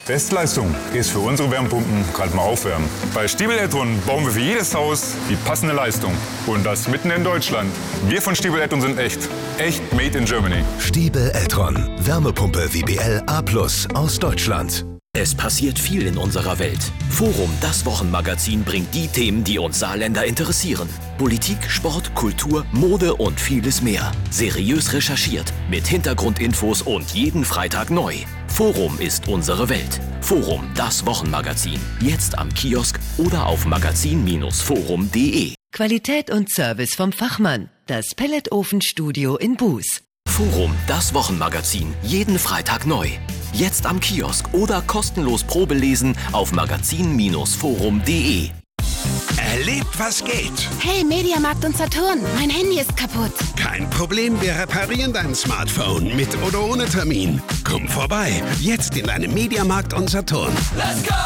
Bestleistung ist für unsere Wärmepumpen gerade mal aufwärmen. Bei Stiebel Eltron bauen wir für jedes Haus die passende Leistung. Und das mitten in Deutschland. Wir von Stiebel Eltron sind echt. Echt made in Germany. Stiebel Eltron. Wärmepumpe WBL A+ aus Deutschland. Es passiert viel in unserer Welt. Forum, das Wochenmagazin, bringt die Themen, die uns Saarländer interessieren. Politik, Sport, Kultur, Mode und vieles mehr. Seriös recherchiert, mit Hintergrundinfos und jeden Freitag neu. Forum ist unsere Welt. Forum, das Wochenmagazin. Jetzt am Kiosk oder auf magazin-forum.de. Qualität und Service vom Fachmann. Das Pelletofenstudio in Buß. Forum, das Wochenmagazin. Jeden Freitag neu. Jetzt am Kiosk oder kostenlos Probelesen auf magazin-forum.de. Erlebt, was geht. Hey, Mediamarkt und Saturn, mein Handy ist kaputt. Kein Problem, wir reparieren dein Smartphone mit oder ohne Termin. Komm vorbei, jetzt in deinem Mediamarkt und Saturn. Let's go!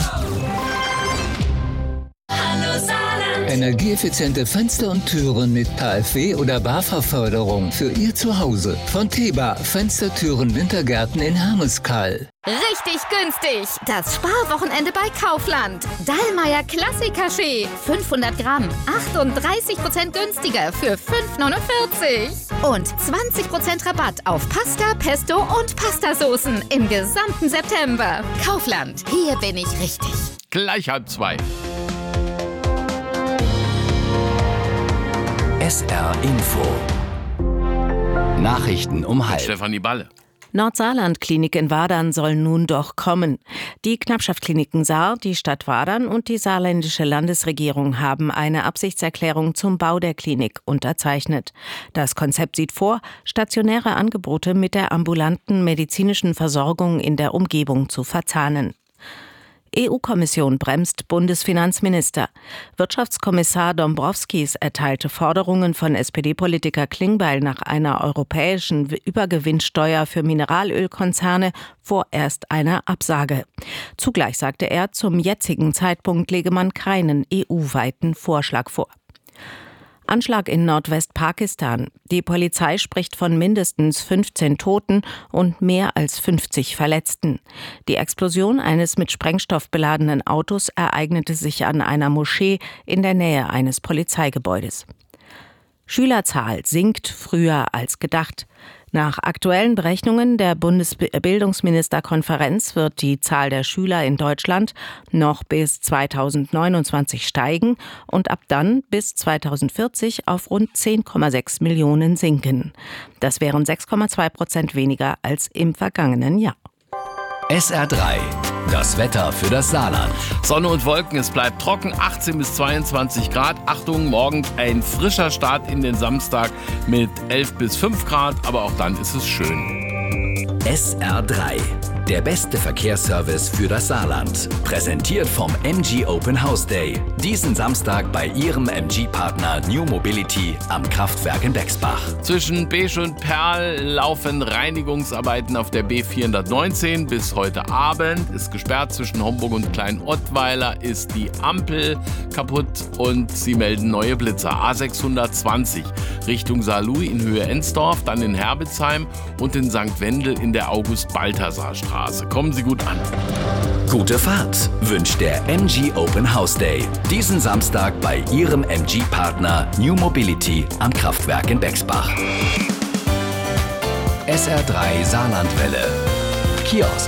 Hallo Saarland! Energieeffiziente Fenster und Türen mit KfW oder BAFA-Förderung für Ihr Zuhause. Von Teba, Fenstertüren Wintergärten in Hermeskeil. Richtig günstig. Das Sparwochenende bei Kaufland. Dallmayr Klassik-Kaffee. 500 Gramm. 38% günstiger für 5,49. Und 20% Rabatt auf Pasta, Pesto und Pastasoßen im gesamten September. Kaufland. Hier bin ich richtig. Gleich 1:30. SR Info. Nachrichten um 1:30. Stefanie Balle. Nordsaarland-Klinik in Wadern soll nun doch kommen. Die Knappschaft-Kliniken Saar, die Stadt Wadern und die saarländische Landesregierung haben eine Absichtserklärung zum Bau der Klinik unterzeichnet. Das Konzept sieht vor, stationäre Angebote mit der ambulanten medizinischen Versorgung in der Umgebung zu verzahnen. EU-Kommission bremst Bundesfinanzminister. Wirtschaftskommissar Dombrovskis erteilte Forderungen von SPD-Politiker Klingbeil nach einer europäischen Übergewinnsteuer für Mineralölkonzerne vorerst eine Absage. Zugleich sagte er, zum jetzigen Zeitpunkt lege man keinen EU-weiten Vorschlag vor. Anschlag in Nordwestpakistan. Die Polizei spricht von mindestens 15 Toten und mehr als 50 Verletzten. Die Explosion eines mit Sprengstoff beladenen Autos ereignete sich an einer Moschee in der Nähe eines Polizeigebäudes. Schülerzahl sinkt früher als gedacht. Nach aktuellen Berechnungen der Bundesbildungsministerkonferenz wird die Zahl der Schüler in Deutschland noch bis 2029 steigen und ab dann bis 2040 auf rund 10,6 Millionen sinken. Das wären 6,2% weniger als im vergangenen Jahr. SR3. Das Wetter für das Saarland. Sonne und Wolken, es bleibt trocken, 18 bis 22 Grad. Achtung, morgen ein frischer Start in den Samstag mit 11 bis 5 Grad, aber auch dann ist es schön. SR3. Der beste Verkehrsservice für das Saarland. Präsentiert vom MG Open House Day. Diesen Samstag bei Ihrem MG-Partner New Mobility am Kraftwerk in Bexbach. Zwischen Besch und Perl laufen Reinigungsarbeiten auf der B419 bis heute Abend. Ist gesperrt. Zwischen Homburg und Klein-Ottweiler ist die Ampel kaputt und sie melden neue Blitzer. A620 Richtung Saarlouis in Höhe Ensdorf, dann in Herbitzheim und in St. Wendel in der August-Balthasar-Straße. Kommen Sie gut an. Gute Fahrt wünscht der MG Open House Day. Diesen Samstag bei Ihrem MG-Partner New Mobility am Kraftwerk in Bexbach. SR3 Saarlandwelle. Kiosk.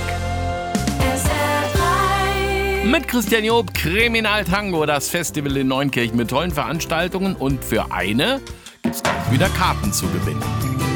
Mit Christian Job, Kriminaltango, das Festival in Neunkirchen mit tollen Veranstaltungen und für eine gibt's gleich wieder Karten zu gewinnen.